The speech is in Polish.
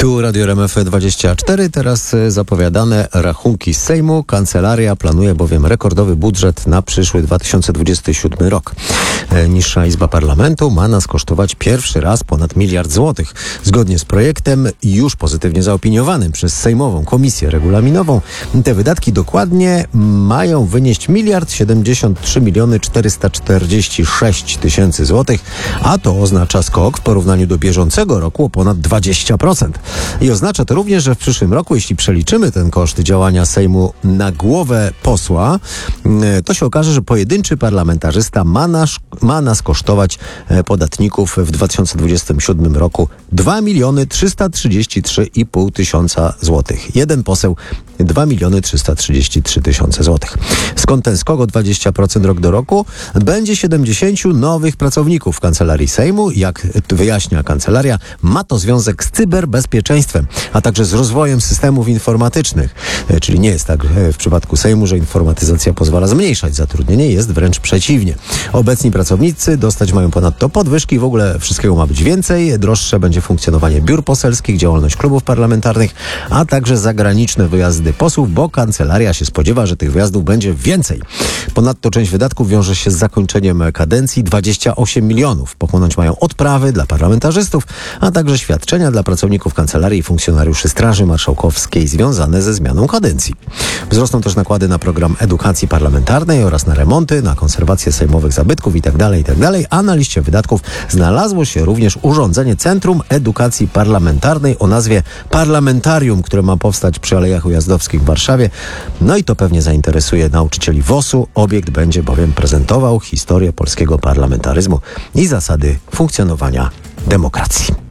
Tu Radio RMF24, teraz zapowiadane rachunki z Sejmu. Kancelaria planuje bowiem rekordowy budżet na przyszły 2027 rok. Niższa Izba Parlamentu ma nas kosztować pierwszy raz ponad 1 miliard złotych. Zgodnie z projektem już pozytywnie zaopiniowanym przez Sejmową Komisję Regulaminową, te wydatki dokładnie mają wynieść 1 443 tysięcy złotych, a to oznacza skok w porównaniu do bieżącego roku o ponad 20%. I oznacza to również, że w przyszłym roku, jeśli przeliczymy ten koszt działania Sejmu na głowę posła, to się okaże, że pojedynczy parlamentarzysta ma nas kosztować, podatników, w 2027 roku 2 333,5 tysiąca złotych. Jeden poseł 2 333 tysiące złotych. Skąd ten skok o 20% rok do roku? Będzie 70 nowych pracowników w Kancelarii Sejmu. Jak wyjaśnia kancelaria, ma to związek z cyberbezpieczeństwem, a także z rozwojem systemów informatycznych. Czyli nie jest tak w przypadku Sejmu, że informatyzacja pozwala zmniejszać zatrudnienie, jest wręcz przeciwnie. Obecni pracownicy dostać mają ponadto podwyżki, w ogóle wszystkiego ma być więcej. Droższe będzie funkcjonowanie biur poselskich, działalność klubów parlamentarnych, a także zagraniczne wyjazdy posłów, bo kancelaria się spodziewa, że tych wyjazdów będzie więcej. Ponadto część wydatków wiąże się z zakończeniem kadencji. 28 milionów pochłonąć mają odprawy dla parlamentarzystów, a także świadczenia dla pracowników kancelarii i funkcjonariuszy Straży Marszałkowskiej związane ze zmianą kadencji. Wzrosną też nakłady na program edukacji parlamentarnej oraz na remonty, na konserwację sejmowych zabytków itd., a na liście wydatków znalazło się również urządzenie Centrum Edukacji Parlamentarnej o nazwie Parlamentarium, które ma powstać przy Alejach Ujazdowskich w Warszawie. No i to pewnie zainteresuje nauczycieli WOS-u. Obiekt będzie bowiem prezentował historię polskiego parlamentaryzmu i zasady funkcjonowania demokracji.